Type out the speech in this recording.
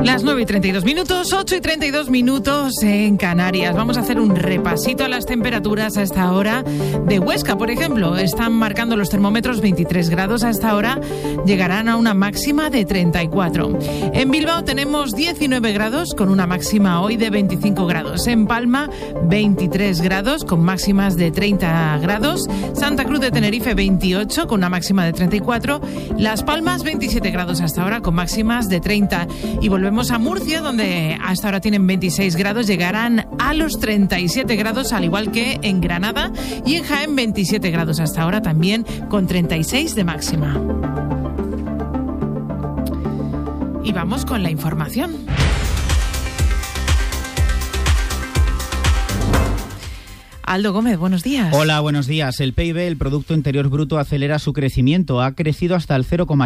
Las 9:32, 8:32 en Canarias. Vamos a hacer un repasito a las temperaturas a esta hora de Huesca, por ejemplo. Están marcando los termómetros 23 grados a esta hora, llegarán a una máxima de 34. En Bilbao tenemos 19 grados con una máxima hoy de 25 grados. En Palma 23 grados con máximas de 30 grados. Santa Cruz de Tenerife 28 con una máxima de 34. Las Palmas 27 grados hasta ahora con máximas de 30. Y volvemos a Murcia, donde hasta ahora tienen 26 grados, llegarán a los 37 grados, al igual que en Granada, y en Jaén 27 grados hasta ahora, también con 36 de máxima. Y vamos con la información. Aldo Gómez, buenos días. Hola, buenos días. El PIB, el Producto Interior Bruto, acelera su crecimiento. Ha crecido hasta el 0,7%.